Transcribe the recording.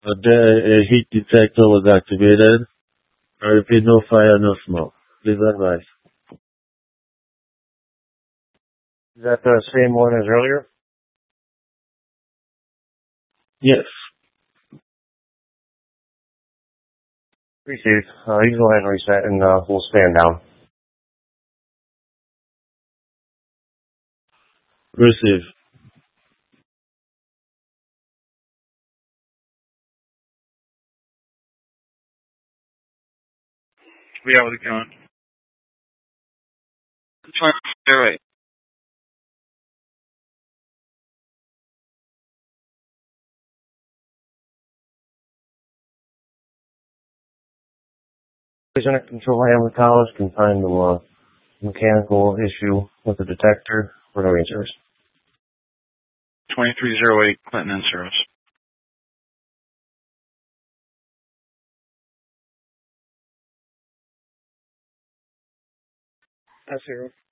The heat detector was activated. I repeat, no fire, no smoke. Please advise. Is that the same one as earlier? Yes. Appreciate it. You can go ahead and reset and we'll stand down. Receive. Yeah, how's it going? It's fine. All right. Agent Control Hamlet College can find the mechanical issue with the detector for no answers. 2308 Clinton and Service. That's 0.